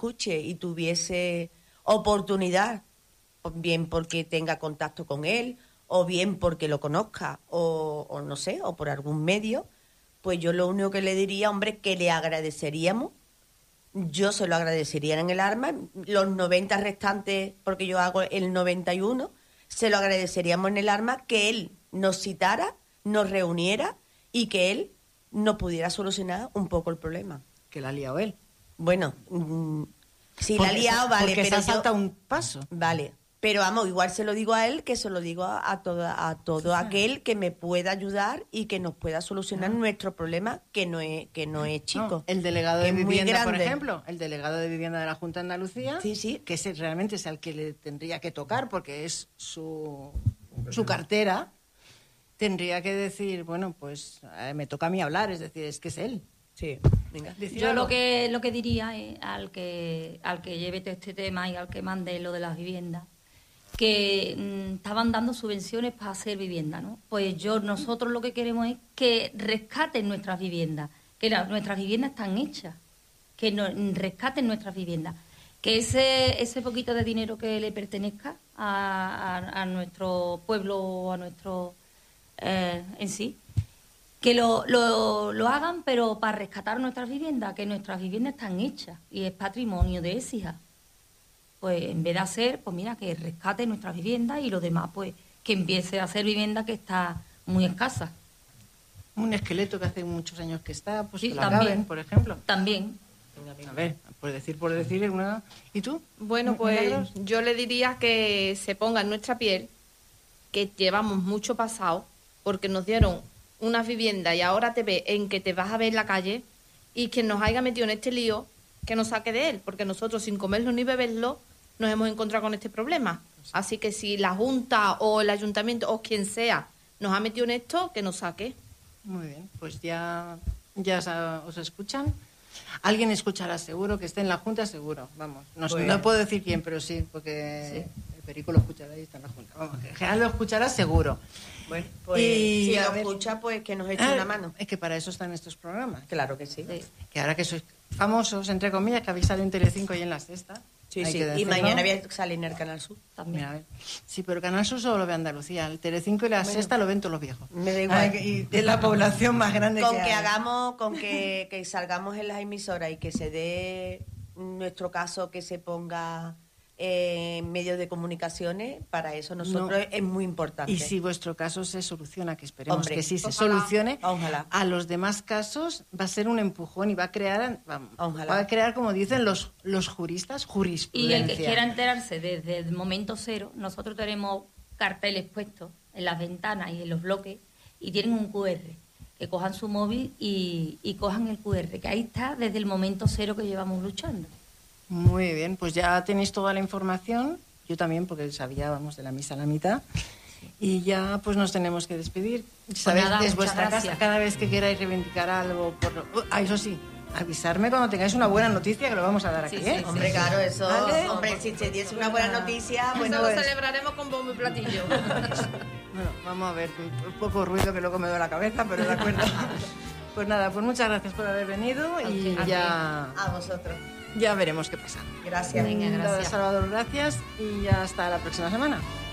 escuche y tuviese oportunidad, bien porque tenga contacto con él, o bien porque lo conozca, o no sé, o por algún medio, pues yo lo único que le diría, hombre, que le agradeceríamos. Yo se lo agradecería en el alma, los 90 restantes, porque yo hago el 91, se lo agradeceríamos en el alma que él nos citara, nos reuniera y que él nos pudiera solucionar un poco el problema. Que la ha liado él. Bueno, si la ha liado, vale, porque pero se ha saltado un paso. Vale, pero vamos, igual se lo digo a él que se lo digo a todo aquel que me pueda ayudar y que nos pueda solucionar nuestro problema, que no es chico. No, el delegado de muy vivienda, por grande. ejemplo, el delegado de vivienda de la Junta de Andalucía, sí. que realmente es al que le tendría que tocar porque es su cartera, tendría que decir, bueno, pues me toca a mí hablar, es decir, es que es él. Sí. Venga. Yo lo que diría es al que lleve todo este tema y al que mande lo de las viviendas, que estaban dando subvenciones para hacer vivienda, ¿no? Pues nosotros lo que queremos es que rescaten nuestras viviendas, que nuestras viviendas están hechas, que rescaten nuestras viviendas, que ese poquito de dinero que le pertenezca a nuestro pueblo, a nuestro en sí, que lo hagan, pero para rescatar nuestras viviendas, que nuestras viviendas están hechas y es patrimonio de Écija. Pues en vez de hacer, pues mira, que rescate nuestras viviendas y lo demás, pues que empiece a hacer vivienda que está muy escasa. Un esqueleto que hace muchos años que está, pues sí, que lo también, acaben, por ejemplo. También. A ver, por decir una... ¿Y tú? Bueno, pues yo le diría que se ponga en nuestra piel, que llevamos mucho pasado, porque nos dieron unas viviendas y ahora te ve en que te vas a ver en la calle y que nos haya metido en este lío, que nos saque de él, porque nosotros sin comerlo ni beberlo nos hemos encontrado con este problema. Así que si la Junta o el Ayuntamiento o quien sea nos ha metido en esto, que nos saque. Muy bien, pues ya os escuchan. Alguien escuchará seguro, que esté en la Junta seguro, vamos. No puedo decir quién, pero sí, porque el Perico lo escuchará y está en la Junta. Vamos, en general lo escuchará seguro. Bueno, pues si lo escucha, pues que nos eche una mano. Es que para eso están estos programas. Claro que sí. Que ahora que sois famosos, entre comillas, que habéis salido en Telecinco y en La Sexta. Sí. Y mañana voy a salir en el Canal Sur también. Mira, a ver. Sí, pero el Canal Sur solo lo ve Andalucía. El Telecinco y La Sexta lo ven todos los viejos. Me da igual. Y es la población más grande con que hagamos, con que salgamos en las emisoras y que se dé nuestro caso, que se ponga en medios de comunicaciones, para eso nosotros es muy importante. Y si vuestro caso se soluciona, que esperemos que sí se ojalá, solucione, ojalá. A los demás casos va a ser un empujón y va a crear, como dicen los juristas, jurisprudencia. Y el que quiera enterarse desde el momento cero, nosotros tenemos carteles puestos en las ventanas y en los bloques y tienen un QR, que cojan su móvil y cojan el QR, que ahí está desde el momento cero que llevamos luchando. Muy bien, pues ya tenéis toda la información, yo también, porque sabía, vamos, de la misa a la mitad, y ya pues nos tenemos que despedir. Sabéis que es vuestra casa, cada vez que queráis reivindicar algo, eso sí, avisarme cuando tengáis una buena noticia, que lo vamos a dar aquí, ¿eh? Hombre, claro, eso, ¿vale? Hombre, si se diese una buena noticia, bueno, eso lo celebraremos con bombo y platillo. Bueno, vamos a ver, un poco ruido que luego me doy la cabeza, pero de acuerdo. Pues nada, pues muchas gracias por haber venido y ya... A vosotros. Ya veremos qué pasa. Gracias. Venga, gracias. Salvador, gracias y ya hasta la próxima semana.